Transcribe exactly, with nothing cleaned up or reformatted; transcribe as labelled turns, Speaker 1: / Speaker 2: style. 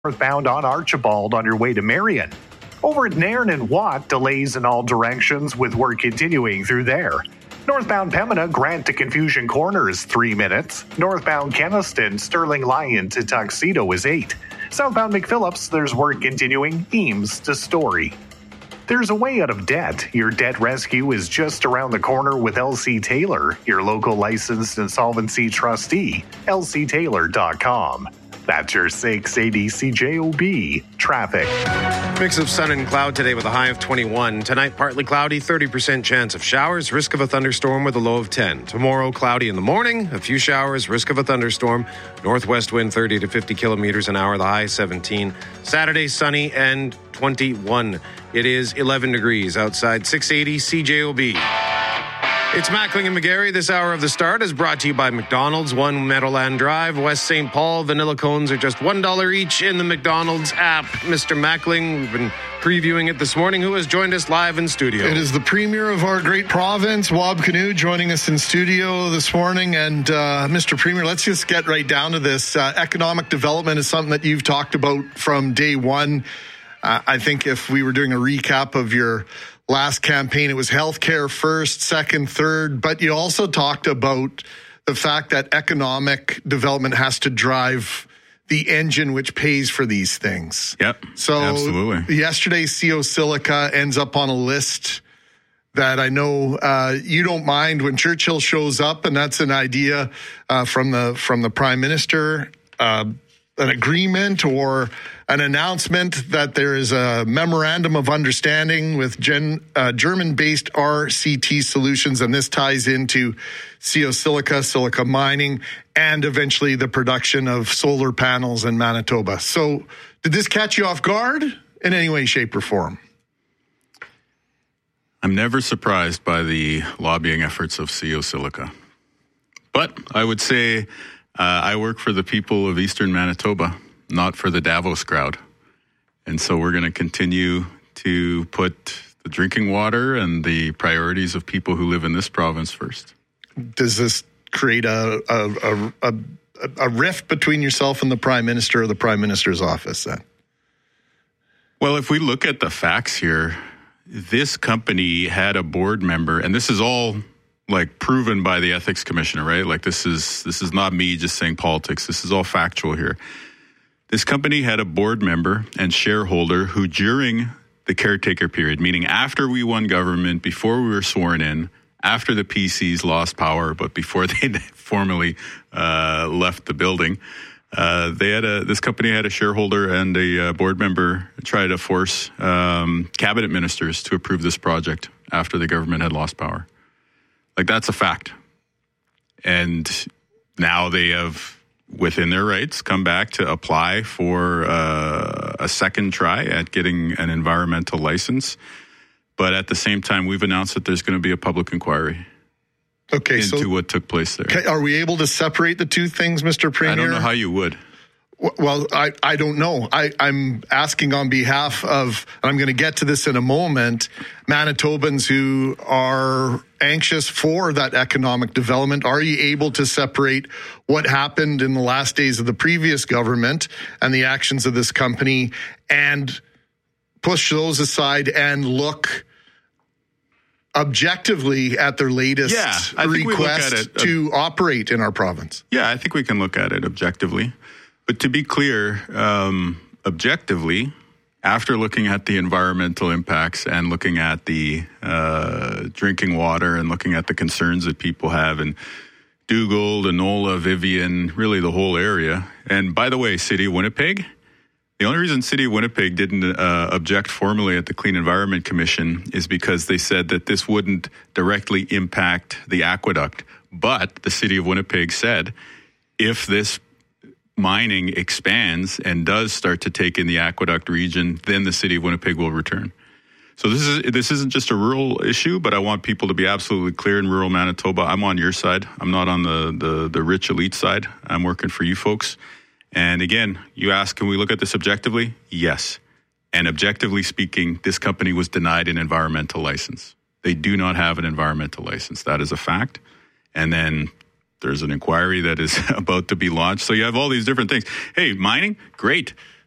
Speaker 1: Northbound on Archibald on your way to Marion. Over at Nairn and Watt, delays in all directions with work continuing through there. Northbound Pembina, Grant to Confusion Corner is three minutes. Northbound Keniston, Sterling Lyon to Tuxedo is eight. Southbound McPhillips, there's work continuing, Eames to Story. There's a way out of debt. Your debt rescue is just around the corner with L C Taylor, your local licensed insolvency trustee, L C Taylor dot com. That's your six eighty C J O B traffic.
Speaker 2: Mix of sun and cloud today with a high of twenty-one. Tonight, partly cloudy, thirty percent chance of showers, risk of a thunderstorm with a low of ten. Tomorrow, cloudy in the morning, a few showers, risk of a thunderstorm. Northwest wind thirty to fifty kilometers an hour, the high seventeen. Saturday, sunny and twenty-one. It is eleven degrees outside, six eighty C J O B. It's Mackling and McGarry. This hour of the start is brought to you by McDonald's, one Meadowland Drive, West Saint Paul. Vanilla cones are just one dollar each in the McDonald's app. Mister Mackling, we've been previewing it this morning. Who has joined us live in studio?
Speaker 3: It is the premier of our great province, Wab Kinew, joining us in studio this morning. And uh, Mister Premier, let's just get right down to this. Uh, economic development is something that you've talked about from day one. Uh, I think if we were doing a recap of your last campaign, it was healthcare first, second, third, but you also talked about the fact that economic development has to drive the engine which pays for these things.
Speaker 4: Yep,
Speaker 3: so
Speaker 4: absolutely.
Speaker 3: Yesterday, C O Silica ends up on a list that I know uh, you don't mind when Churchill shows up, and that's an idea uh, from the from the Prime Minister, uh, an agreement or an announcement that there is a memorandum of understanding with Gen, uh, German-based R C T Solutions, and this ties into C O Silica, silica mining, and eventually the production of solar panels in Manitoba. So did this catch you off guard in any way, shape, or form?
Speaker 4: I'm never surprised by the lobbying efforts of C O Silica. But I would say uh, I work for the people of Eastern Manitoba, not for the Davos crowd. And so we're going to continue to put the drinking water and the priorities of people who live in this province first.
Speaker 3: Does this create a a, a, a, a rift between yourself and the Prime Minister or the Prime Minister's office then?
Speaker 4: Well, if we look at the facts here, this company had a board member, and this is all like proven by the ethics commissioner, right? Like this is this is not me just saying politics. This is all factual here. This company had a board member and shareholder who, during the caretaker period, meaning after we won government, before we were sworn in, after the P Cs lost power, but before they formally uh, left the building, uh, they had a this company had a shareholder and a uh, board member try to force um, cabinet ministers to approve this project after the government had lost power. Like, that's a fact. And now they have, within their rights, come back to apply for uh, a second try at getting an environmental license. But at the same time, we've announced that there's going to be a public inquiry
Speaker 3: okay,
Speaker 4: into
Speaker 3: so
Speaker 4: what took place there.
Speaker 3: Are we able to separate the two things, Mister Premier?
Speaker 4: I don't know how you would.
Speaker 3: Well, I, I don't know. I, I'm asking on behalf of, and I'm going to get to this in a moment, Manitobans who are anxious for that economic development. Are you able to separate what happened in the last days of the previous government and the actions of this company and push those aside and look objectively at their latest
Speaker 4: yeah, I think
Speaker 3: request
Speaker 4: we look at it, uh,
Speaker 3: to operate in our province?
Speaker 4: Yeah, I think we can look at it objectively. But to be clear, um, objectively, after looking at the environmental impacts and looking at the uh, drinking water and looking at the concerns that people have in Dugald, Enola, Vivian, really the whole area. And by the way, City of Winnipeg, the only reason City of Winnipeg didn't uh, object formally at the Clean Environment Commission is because they said that this wouldn't directly impact the aqueduct. But the City of Winnipeg said if this mining expands and does start to take in the aqueduct region, then the City of Winnipeg will return. So this is this isn't just a rural issue, but I want people to be absolutely clear in rural Manitoba. I'm on your side. I'm not on the, the, the rich elite side. I'm working for you folks. And again, you ask, can we look at this objectively? Yes. And objectively speaking, this company was denied an environmental license. They do not have an environmental license. That is a fact. And then there's an inquiry that is about to be launched. So you have all these different things. Hey, mining, great.